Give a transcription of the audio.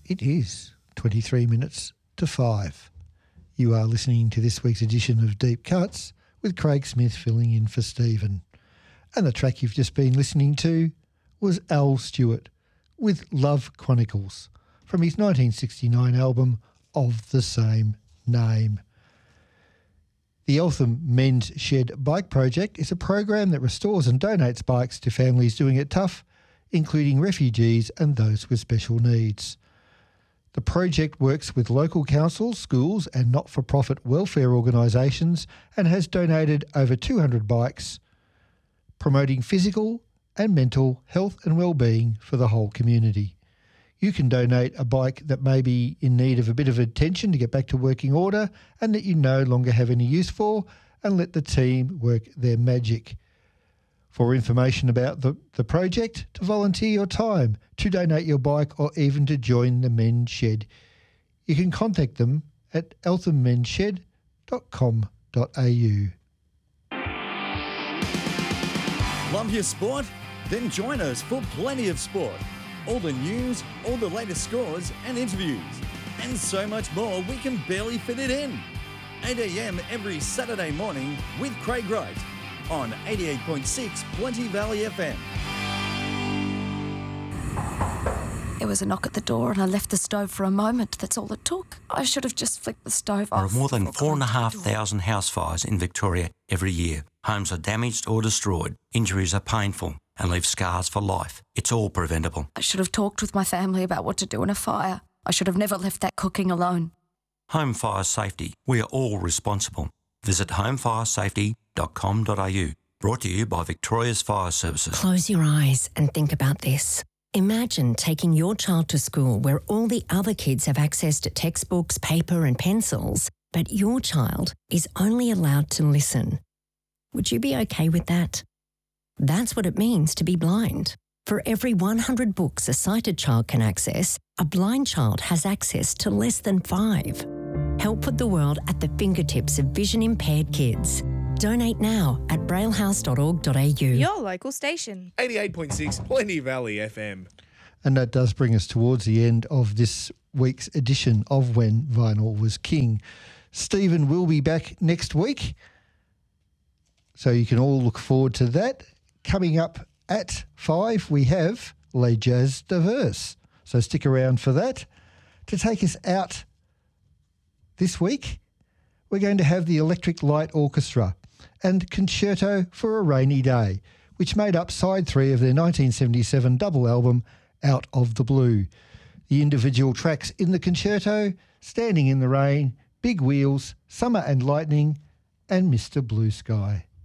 It is 23 minutes to 5. You are listening to this week's edition of Deep Cuts with Craig Smith filling in for Stephen. And the track you've just been listening to was Al Stewart with Love Chronicles from his 1969 album of the same name. The Eltham Men's Shed Bike Project is a program that restores and donates bikes to families doing it tough, including refugees and those with special needs. The project works with local councils, schools and not-for-profit welfare organisations and has donated over 200 bikes, promoting physical and mental health and well-being for the whole community. You can donate a bike that may be in need of a bit of attention to get back to working order and that you no longer have any use for, and let the team work their magic. For information about the project, to volunteer your time, to donate your bike or even to join the Men's Shed, you can contact them at elthammensshed.com.au. Love your sport? Then join us for Plenty of Sport. All the news, all the latest scores and interviews, and so much more we can barely fit it in. 8 a.m. every Saturday morning with Craig Wright on 88.6 Plenty Valley FM. There was a knock at the door and I left the stove for a moment. That's all it took. I should have just flicked the stove off. There are more than 4,500 house fires in Victoria every year. Homes are damaged or destroyed. Injuries are painful and leave scars for life. It's all preventable. I should have talked with my family about what to do in a fire. I should have never left that cooking alone. Home fire safety. We are all responsible. Visit homefiresafety.com.au. Brought to you by Victoria's Fire Services. Close your eyes and think about this. Imagine taking your child to school where all the other kids have access to textbooks, paper and pencils, but your child is only allowed to listen. Would you be okay with that? That's what it means to be blind. For every 100 books a sighted child can access, a blind child has access to less than 5. Help put the world at the fingertips of vision-impaired kids. Donate now at braillehouse.org.au. Your local station. 88.6 Plenty Valley FM. And that does bring us towards the end of this week's edition of When Vinyl Was King. Stephen will be back next week, so you can all look forward to that. Coming up at 5, we have Les Jazz Diverse. So stick around for that. To take us out this week, we're going to have the Electric Light Orchestra and Concerto for a Rainy Day, which made up side 3 of their 1977 double album, Out of the Blue. The individual tracks in the concerto, Standing in the Rain, Big Wheels, Summer and Lightning, and Mr. Blue Sky.